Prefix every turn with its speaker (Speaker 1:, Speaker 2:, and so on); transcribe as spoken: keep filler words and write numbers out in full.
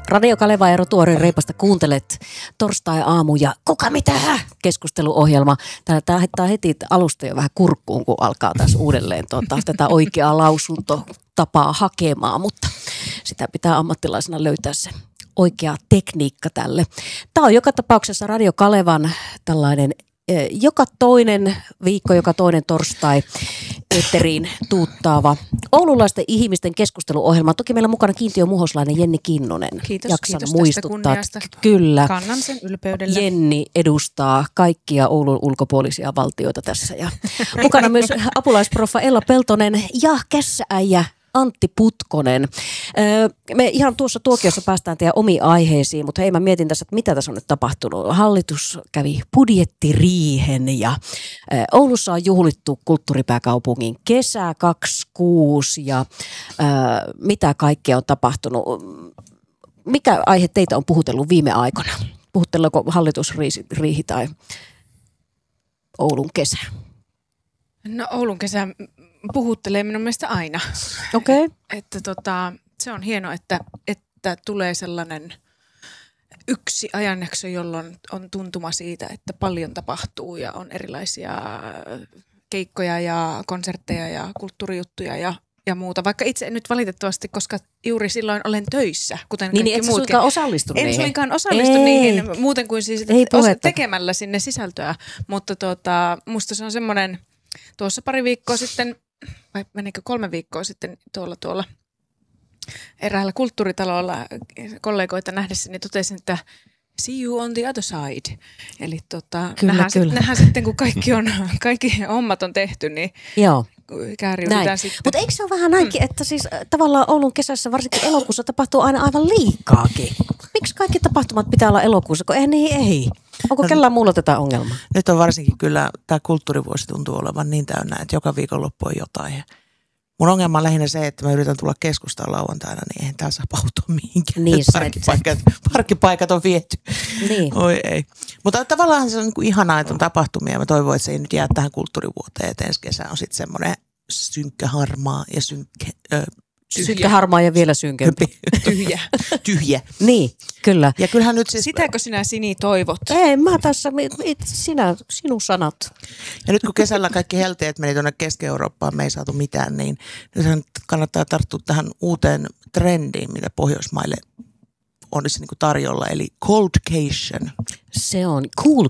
Speaker 1: Radio Kaleva ja Rotuorin reipasta kuuntelet torstai-aamu ja kuka mitä keskusteluohjelma. Tämä heittää heti alusta jo vähän kurkkuun, kun alkaa taas uudelleen tuota, tätä oikeaa lausuntotapaa hakemaan, mutta sitä pitää ammattilaisena löytää se oikea tekniikka tälle. Tämä on joka tapauksessa Radio Kalevan tällainen joka toinen viikko, joka toinen torstai eetteriin tuuttaava oululaisten ihmisten keskusteluohjelma. Toki meillä on mukana Kiintiö Muhoslainen Jenni Kinnunen.
Speaker 2: Kiitos,
Speaker 1: Jaksan
Speaker 2: kiitos
Speaker 1: muistuttaa.
Speaker 2: tästä kunniasta.
Speaker 1: Kyllä.
Speaker 2: Kannan sen ylpeydellä.
Speaker 1: Jenni edustaa kaikkia Oulun ulkopuolisia valtioita tässä. Ja mukana myös apulaisproffa Ella Peltonen ja kässääijä Antti Putkonen. Me ihan tuossa tuokiossa päästään teidän omiin aiheisiin, mutta hei, mä mietin tässä, että mitä tässä on nyt tapahtunut. Hallitus kävi budjettiriihen ja Oulussa on juhlittu kulttuuripääkaupungin kesä kaksikymmentäkuusi ja ää, mitä kaikkea on tapahtunut. Mikä aihe teitä on puhutellut viime aikoina? Puhutteluko hallitusriihi tai Oulun kesä?
Speaker 2: No Oulun kesä puhuttelee minun mielestä aina.
Speaker 1: Okei. Okay.
Speaker 2: Että tota, se on hienoa, että, että tulee sellainen yksi ajanjakso, jolloin on tuntuma siitä, että paljon tapahtuu ja on erilaisia keikkoja ja konsertteja ja kulttuurijuttuja ja, ja muuta. Vaikka itse en nyt valitettavasti, koska juuri silloin olen töissä, kuten
Speaker 1: niin,
Speaker 2: kaikki
Speaker 1: niin,
Speaker 2: muutkin.
Speaker 1: En osallistu
Speaker 2: en
Speaker 1: niihin.
Speaker 2: suinkaan osallistu
Speaker 1: Ei.
Speaker 2: niihin, muuten kuin siis
Speaker 1: Ei
Speaker 2: tekemällä sinne sisältöä. Mutta tota, musta se on semmoinen, tuossa pari viikkoa sitten, vai menikö kolme viikkoa sitten tuolla tuolla eräällä kulttuuritalolla kollegoita nähdessä, niin totesin, että see you on the other side. Eli tota,
Speaker 1: kyllä,
Speaker 2: nähdään,
Speaker 1: kyllä.
Speaker 2: Sit, nähdään sitten, kun kaikki, on, kaikki hommat on tehty, niin
Speaker 1: joo.
Speaker 2: Kääriydetään sitten.
Speaker 1: Mutta eikö se ole vähän näinkin, mm. että siis tavallaan Oulun kesässä, varsinkin elokuussa, tapahtuu aina aivan liikaakin? Miksi kaikki tapahtumat pitää olla elokuussa, kun ei niin ei? Onko no, kellään muulla tätä ongelmaa?
Speaker 3: Nyt on varsinkin kyllä, tämä kulttuurivuosi tuntuu olevan niin täynnä, että joka viikonloppu on jotain. Mun ongelma on lähinnä se, että mä yritän tulla keskustaan lauantaina, niin eihän tää saa pautua mihinkään.
Speaker 1: Niin,
Speaker 3: parkkipaikat, parkkipaikat on viety.
Speaker 1: Niin.
Speaker 3: Oi ei. Mutta tavallaan se on niin kuin ihanaa, että on tapahtumia. Mä toivon, että se ei nyt jää tähän kulttuurivuoteen, että ensi kesä on sitten semmoinen synkkä, harmaa ja synkkä... Ö,
Speaker 1: synkkä, harmaa ja vielä synkempi.
Speaker 2: Tyhjä.
Speaker 3: Tyhjä.
Speaker 1: Niin, kyllä.
Speaker 3: Ja kyllähän nyt siis...
Speaker 2: Sitäkö sinä, Sini, toivot?
Speaker 1: Ei, mä tässä, sinä, sinun sanat.
Speaker 3: Ja nyt kun kesällä kaikki helteet meni tuonne Keski-Eurooppaan, me ei saatu mitään, niin nythän kannattaa tarttua tähän uuteen trendiin, mitä Pohjoismaille olisi niin kuin tarjolla, eli coldcation.
Speaker 1: Se on cool